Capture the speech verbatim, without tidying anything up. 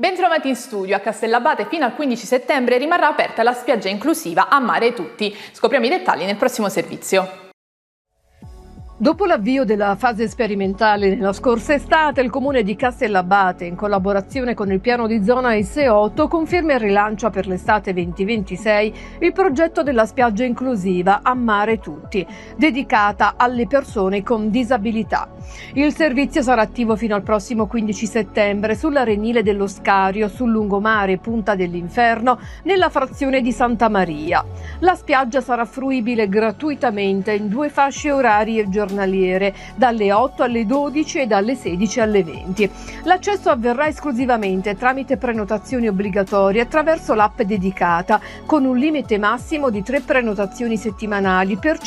Bentrovati in studio. A Castellabate fino al quindici settembre rimarrà aperta la spiaggia inclusiva A Mare Tutti. Scopriamo i dettagli nel prossimo servizio. Dopo l'avvio della fase sperimentale nella scorsa estate, il Comune di Castellabate, in collaborazione con il piano di zona S otto, conferma e rilancia per l'estate duemilaventisei il progetto della spiaggia inclusiva A Mare Tutti, dedicata alle persone con disabilità. Il servizio sarà attivo fino al prossimo quindici settembre sull'arenile dello Scario, sul lungomare Punta dell'Inferno, nella frazione di Santa Maria. La spiaggia sarà fruibile gratuitamente in due fasce orarie giornaliere, dalle otto alle dodici e dalle sedici alle venti. L'accesso avverrà esclusivamente tramite prenotazioni obbligatorie attraverso l'app dedicata, con un limite massimo di tre prenotazioni settimanali per